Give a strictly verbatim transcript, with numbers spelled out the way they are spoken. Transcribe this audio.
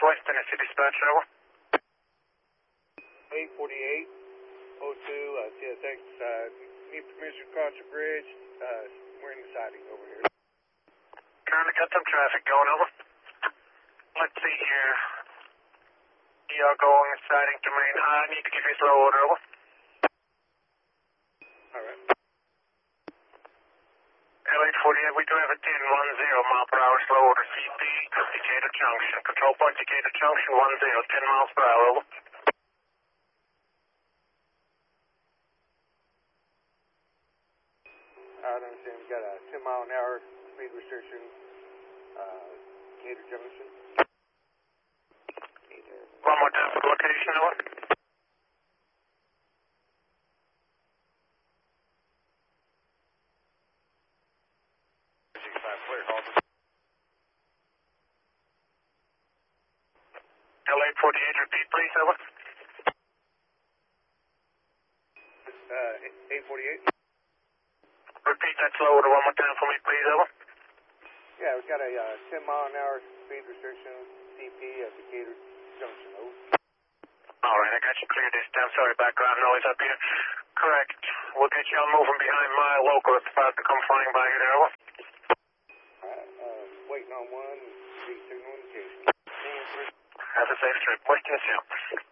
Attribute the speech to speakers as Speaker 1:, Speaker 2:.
Speaker 1: West Tennessee Dispatch, over.
Speaker 2: eight forty-eight oh two, uh, T S X, uh, need permission to cross the bridge, uh, we're in the siding over here.
Speaker 1: Trying to cut some traffic going, over. Let's see here. Y'all going siding to main high, I need to give you a slow order, over.
Speaker 2: Alright.
Speaker 1: L eight forty-eight, we do have a ten ten mile per hour slow order, C P, Decatur Junction. Control point Decatur Junction, ten, ten miles per hour, over.
Speaker 2: I understand we got a ten mile an hour speed restriction, uh, Decatur Junction.
Speaker 1: One more time for the location, over. L eight forty-eight, repeat please, over.
Speaker 2: Uh, eight forty-eight?
Speaker 1: Repeat that slow order one more time for me, please, over.
Speaker 2: Yeah, we got a uh, ten mile an hour speed restriction, C P at Decatur Junction, over.
Speaker 1: Alright, I got you clear this time. Sorry, background noise up here. Correct. We'll get y'all moving behind my local. It's about to come flying by you there, over.
Speaker 2: Alright, uh, waiting on one, speed signal indication.
Speaker 1: Have a safe trip. West Tennessee.